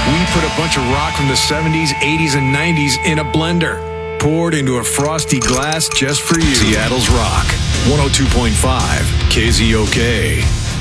We put a bunch of rock from the 70s, 80s, and 90s in a blender. Poured into a frosty glass just for you. Seattle's Rock, 102.5 KZOK.